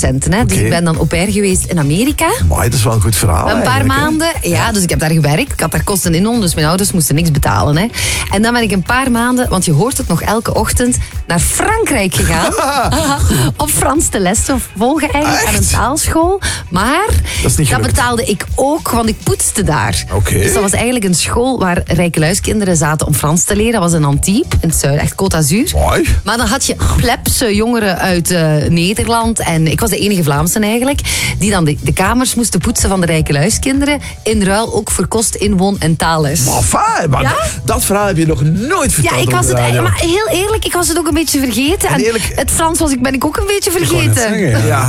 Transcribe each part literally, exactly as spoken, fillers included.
adolescenten. Hè. Dus Oké. ik ben dan au pair geweest in Amerika. Mooi, dat is wel een goed verhaal. Een paar eigenlijk, hè. maanden. Ja, dus ik heb daar gewerkt. Ik had daar kosten in om, dus mijn ouders moesten niks betalen. Hè. En dan ben ik een paar maanden, want je hoort het nog elke ochtend, naar Frankrijk gegaan. Om Frans te les te volgen eigenlijk aan een taalschool. Maar Dat is niet dat gelukt. betaalde ik ook, want ik poetste daar. Oké. Dus dat was eigenlijk een school waar rijkeluiskinderen zaten om Frans te leren. Dat was in Antibes, in het zuiden, echt Côte d'Azur. Mooi. Maar dan had je plebse jongeren uit uh, Nederland. En ik was de enige Vlaamse eigenlijk. Die dan de, de kamers moesten poetsen van de rijkeluiskinderen. In ruil ook voor kost, inwoon en taalles. Maar, fijn, maar Ja? dat, dat verhaal heb je nog nooit verteld. Ja, ik op was de het, radio. maar heel eerlijk, ik was het ook een beetje vergeten. En eerlijk- het Frans was ik, ben ik ook een beetje vergeten. Ja.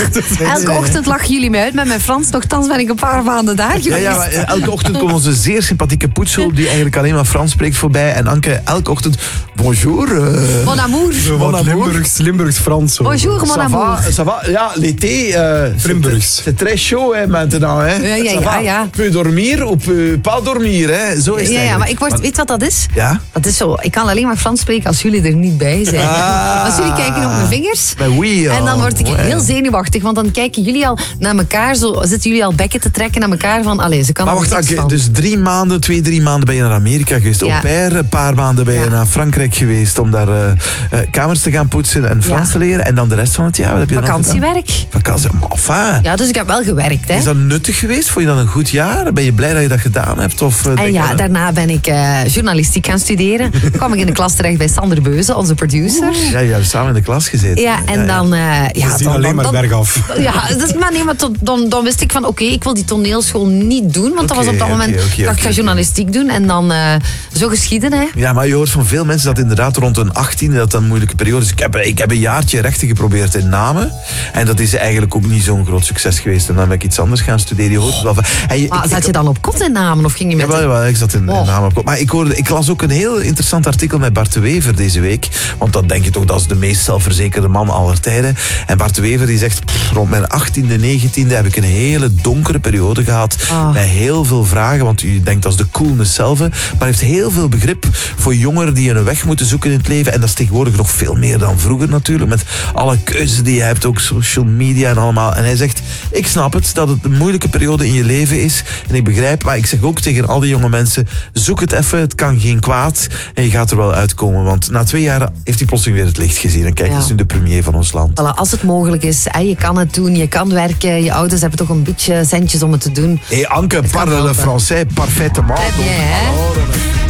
Elke ochtend lachen jullie mij uit met mijn Frans. Nochtans ben ik een paar maanden daar Ja, geweest. ja, maar eh, elke ochtend komt onze zeer sympathieke poetshulp die eigenlijk alleen maar Frans spreekt voorbij. En Anke, elke ochtend, bonjour. eh, Mon amour. Mon Wat amour. Limburgs, Limburgs Frans. zo. Bonjour, mon Ça va, amour. ça va. Ja, l'été, euh, Limburgs. c'est- c'est très chaud hè, maintenant. Hè. Ja, ja, Ça va. ja, ja. Peut dormir of peut pas dormir. Hè. Zo is het Ja, ja, maar ik word, eigenlijk. weet je wat dat is? Ja? Dat is zo, ik kan alleen maar Frans spreken als jullie er niet bij zijn. Ah. Als jullie kijken op mijn vingers. Maar oui, En dan oh, word ik ouais. heel zenuwachtig, want dan kijken jullie al naar elkaar, zo zitten jullie al bekken te trekken naar elkaar van, allee, ze kan Maar er wacht, niks Anke, van. dus drie maanden, twee, drie maanden ben je naar Amerika geweest. Ja. Au pair, een paar maanden ben je Ja. naar Frankrijk geweest om daar eh, eh, kamers te gaan poetsen en Frans Ja. te leren. En dan de rest van het jaar, wat heb je dan gedaan? Vakantiewerk. Vakantie, maar enfin. Ja, dus ik heb wel gewerkt, hè. Is dat nuttig geweest? Vond je dat een goed jaar? Ben je blij dat je dat gedaan hebt? Of, eh, denk En je ja, aan- daarna ben ik eh, journalistiek gaan studeren. Toen kwam ik in de klas terecht bij Sander Beuze, onze producer. Ja, je hebt samen in de klas gezeten. Ja, en dan... eh, ja, Ze zien dan, alleen dan, maar dan- bergaf. Ja, dus, maar nee, maar tot, dan, dan wist ik van, oké, ik wil die toneelschool niet doen. Want dat was op dat Oké, moment, oké, oké, ik dacht, ik ga oké. journalistiek doen. En dan eh, zo geschieden, hè. Ja, maar je hoort van veel mensen dat inderdaad rond een achttiende dat dat een moeilijke periode is. Ik heb, ik heb een jaartje rechten geprobeerd in Namen. En dat is eigenlijk ook niet zo'n groot succes geweest. En dan ben ik iets anders gaan studeren. Je hoort het wel van. En je- Maar ik- zat je dan op kot in namen of ging je met... Ja, wel, wel, ik zat in, in Oh. Namen op kop. Maar ik, hoorde, ik las ook een heel interessant artikel met Bart de Wever deze week. Want dan denk je toch, dat is de meest zelfverzekerde man aller tijden. En Bart de Wever die zegt, pff, rond mijn achttiende, negentiende heb ik een hele donkere periode gehad. Ah. Met heel veel vragen, want u denkt dat is de coolness zelf. hè. Maar heeft heel veel begrip voor jongeren die een weg moeten zoeken in het leven. En dat is tegenwoordig nog veel meer dan vroeger natuurlijk. Met alle keuzes die je hebt, ook social media en allemaal. En hij zegt, ik snap het, dat het een moeilijke periode in je leven is. En ik begrijp, maar ik zeg ook tegen al die jonge mensen, zoek het even, het kan geen kwaad. En je gaat er wel uitkomen. Want na twee jaar heeft hij plotseling weer het licht gezien. En kijk, Ja. hij is nu de premier van ons land. Voilà, als het mogelijk is, hè, je kan het doen, je kan werken. Je ouders hebben toch een beetje centjes om het te doen. Hé, Anke, kan parle le helpen. français parfaitement. Très bien, hè? Alors,